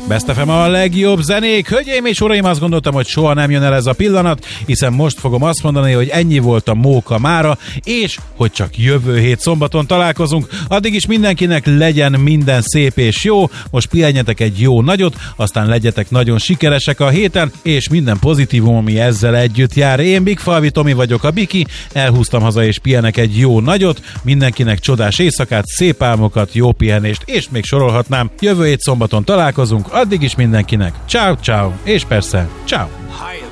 Best FM a legjobb zenék. Hölgyeim és uraim, azt gondoltam, hogy soha nem jön el ez a pillanat, hiszen most fogom azt mondani, hogy ennyi volt a móka mára, és hogy csak jövő hét szombaton találkozunk. Addig is mindenkinek legyen minden szép és jó. Most pihenjetek egy jó nagyot, aztán legyetek nagyon sikeresek a héten, és minden pozitívum, ami ezzel együtt jár. Én Bigfalvi Tomi vagyok, a Biki, elhúztam haza és pihenek egy jó nagyot. Mindenkinek csodás éjszakát, szép álmokat, jó pihenést, és még sorolhatnám. Jövő hét szombaton találkozunk, addig is mindenkinek ciao ciao, és persze ciao.